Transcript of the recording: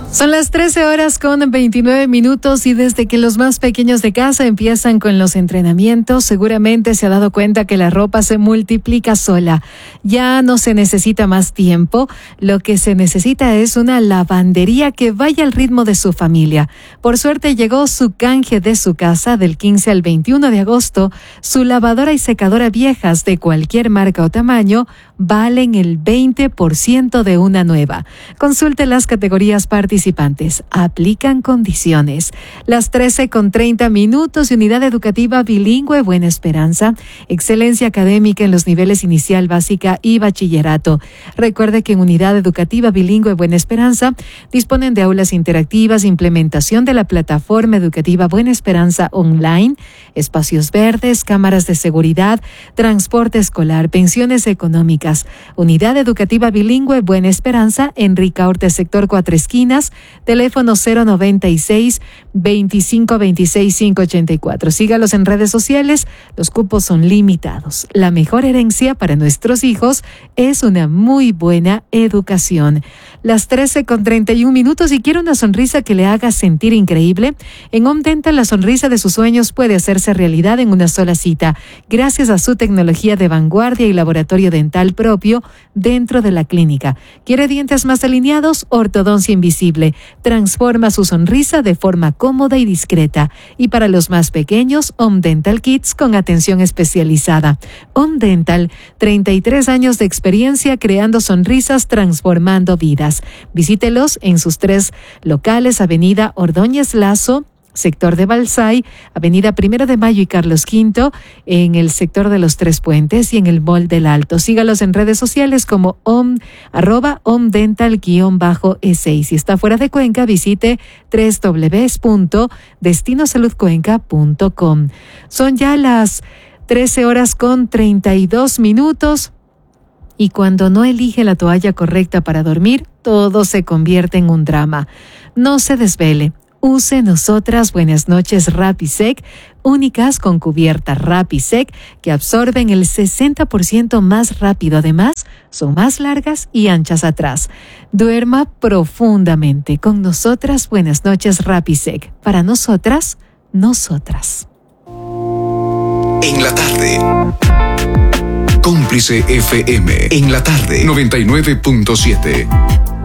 Son las 13:29 y desde que los más pequeños de casa empiezan con los entrenamientos, seguramente se ha dado cuenta que la ropa se multiplica sola. Ya no se necesita más tiempo, lo que se necesita es una lavandería que vaya al ritmo de su familia. Por suerte llegó su canje de su casa del 15 al 21 de agosto. Su lavadora y secadora viejas de cualquier marca o tamaño valen el 20% de una nueva. Consulte las categorías participantes. Aplican condiciones. Las 13:30 y Unidad Educativa Bilingüe Buena Esperanza. Excelencia académica en los niveles inicial, básica y bachillerato. Recuerde que en Unidad Educativa Bilingüe Buena Esperanza disponen de aulas interactivas, implementación de la plataforma educativa Buena Esperanza online, espacios verdes, cámaras de seguridad, transporte escolar, pensiones económicas. Unidad Educativa Bilingüe Buena Esperanza, Enrique Orte, sector Cuatro Esquinas, teléfono 096-2526-584. Sígalos en redes sociales, los cupos son limitados. La mejor herencia para nuestros hijos es una muy buena educación. Las 13:31 y quiere una sonrisa que le haga sentir increíble. En Home Dental, la sonrisa de sus sueños puede hacerse realidad en una sola cita, gracias a su tecnología de vanguardia y laboratorio dental propio dentro de la clínica. ¿Quiere dientes más alineados? Ortodoncia invisible. Transforma su sonrisa de forma cómoda y discreta. Y para los más pequeños, Home Dental Kids con atención especializada. Home Dental, 33 años de experiencia creando sonrisas, transformando vidas. Visítelos en sus 3 locales: Avenida Ordóñez Lazo, sector de Balsay, Avenida 1 de Mayo y Carlos V, en el sector de los Tres Puentes y en el Mall del Alto. Sígalos en redes sociales como @homedental_E6. Si está fuera de Cuenca, visite www.destinosaludcuenca.com. Son ya las 13:32 y cuando no elige la toalla correcta para dormir, todo se convierte en un drama. No se desvele. Use Nosotras Buenas Noches Rapisec, únicas con cubierta Rapisec que absorben el 60% más rápido. Además, son más largas y anchas atrás. Duerma profundamente con Nosotras Buenas Noches Rapisec. Para nosotras, nosotras. En la tarde. Cómplice FM. En la tarde. 99.7.